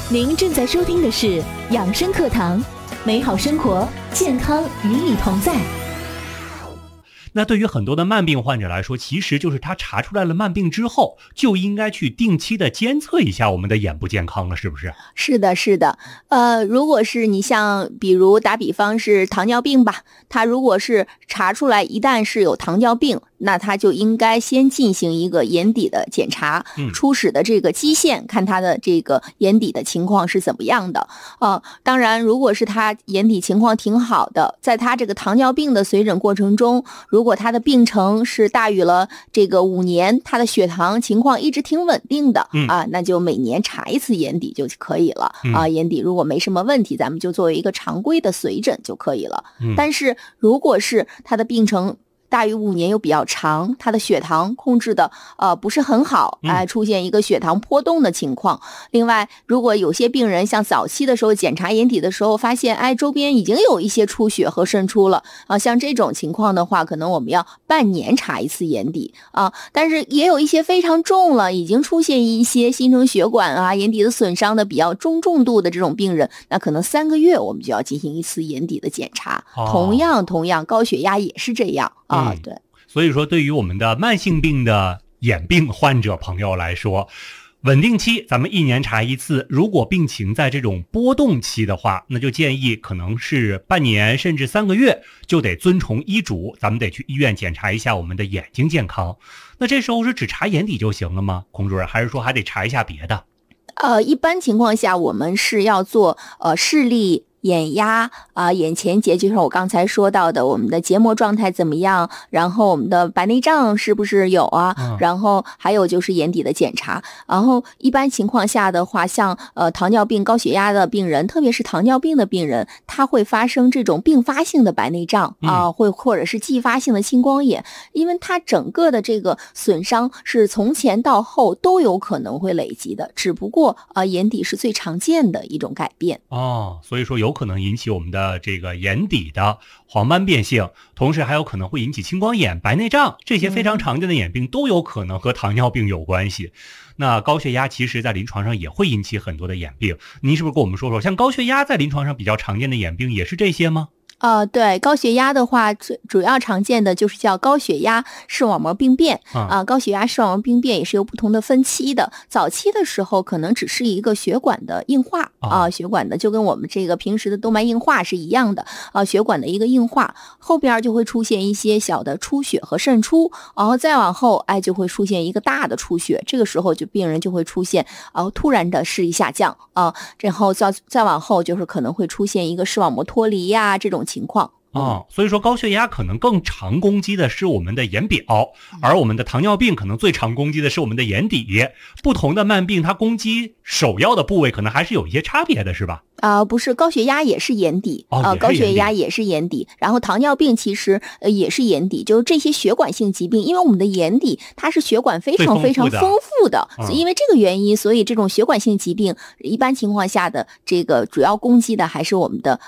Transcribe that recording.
您正在收听的是养生课堂，美好生活，健康与你同在。 那对于很多的慢病患者来说，其实就是他查出来了慢病之后，就应该去定期的监测一下我们的眼部健康了，是不是？ 是的，是的。如果是你像比如打比方是糖尿病吧，他如果是查出来一旦是有糖尿病，那他就应该先进行一个眼底的检查，初始的这个基线，看他的这个眼底的情况是怎么样的。当然如果是他眼底情况挺好的，在他这个糖尿病的随诊过程中，如果他的病程是大于了这个5年，他的血糖情况一直挺稳定的，那就每年查一次眼底就可以了。眼底如果没什么问题，咱们就作为一个常规的随诊就可以了。但是如果是他的病程大于5年又比较长，他的血糖控制的不是很好，出现一个血糖波动的情况。另外如果有些病人像早期的时候检查眼底的时候发现周边已经有一些出血和渗出了，像这种情况的话，可能我们要半年查一次眼底但是也有一些非常重了，已经出现一些新生血管眼底的损伤的比较中重度的这种病人，那可能3个月我们就要进行一次眼底的检查。同样高血压也是这样对。 所以说对于我们的慢性病的眼病患者朋友来说，稳定期咱们1年查一次，如果病情在这种波动期的话，那就建议可能是半年甚至3个月就得遵从医嘱，咱们得去医院检查一下我们的眼睛健康。那这时候是只查眼底就行了吗，孔主任，还是说还得查一下别的？ 一般情况下我们是要做视力、眼压眼前结，就是我刚才说到的我们的结膜状态怎么样，然后我们的白内障是不是有然后还有就是眼底的检查。然后一般情况下的话，像糖尿病高血压的病人，特别是糖尿病的病人，他会发生这种并发性的白内障或者是继发性的青光眼，因为它整个的这个损伤是从前到后都有可能会累积的，只不过眼底是最常见的一种改变所以说有可能引起我们的这个眼底的黄斑变性，同时还有可能会引起青光眼、白内障，这些非常常见的眼病都有可能和糖尿病有关系。那高血压其实在临床上也会引起很多的眼病，您是不是跟我们说说，像高血压在临床上比较常见的眼病也是这些吗？ 对，高血压的话，最主要常见的就是叫高血压视网膜病变高血压视网膜病变也是有不同的分期的。早期的时候可能只是一个血管的硬化血管的就跟我们这个平时的动脉硬化是一样的血管的一个硬化，后边就会出现一些小的出血和渗出，然后再往后就会出现一个大的出血，这个时候病人就会出现突然的视力下降然后再往后就是可能会出现一个视网膜脱离这种情况所以说高血压可能更常攻击的是我们的眼表，而我们的糖尿病可能最常攻击的是我们的眼底。不同的慢病它攻击首要的部位可能还是有一些差别的，是吧？ 不是，高血压也是眼底高血压也是眼底，然后糖尿病其实也是眼底，就是这些血管性疾病，因为我们的眼底它是血管非常非常丰富的所以因为这个原因，所以这种血管性疾病一般情况下的这个主要攻击的还是我们的